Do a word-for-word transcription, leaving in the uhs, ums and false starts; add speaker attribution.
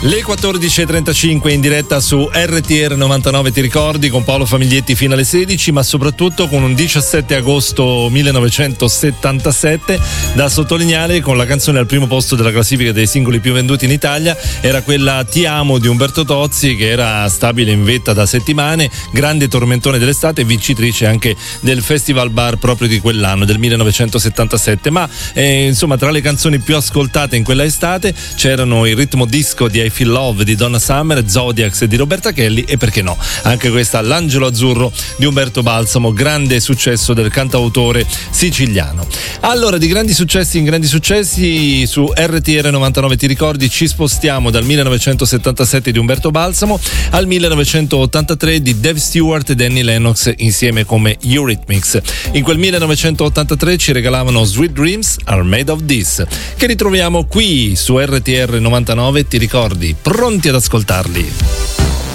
Speaker 1: Le quattordici e trentacinque in diretta su R T R novantanove, ti ricordi, con Paolo Famiglietti fino alle sedici, ma soprattutto con un diciassette agosto millenovecentosettantasette da sottolineare, con la canzone al primo posto della classifica dei singoli più venduti in Italia. Era quella Ti amo di Umberto Tozzi, che era stabile in vetta da settimane, grande tormentone dell'estate e vincitrice anche del Festival Bar proprio di quell'anno, del millenovecentosettantasette. Ma eh, insomma, tra le canzoni più ascoltate in quella estate c'erano il ritmo disco di I Feel Love di Donna Summer, Zodiacs di Roberta Kelly e, perché no, anche questa L'Angelo Azzurro di Umberto Balsamo, grande successo del cantautore siciliano. Allora, di grandi successi in grandi successi su R T R novantanove, ti ricordi, ci spostiamo dal millenovecentosettantasette di Umberto Balsamo al millenovecentottantatré di Dave Stewart e Danny Lennox insieme come Eurythmics. In quel millenovecentottantatré ci regalavano Sweet Dreams Are Made of This, che ritroviamo qui su R T R novantanove, ti ricordi, pronti ad ascoltarli.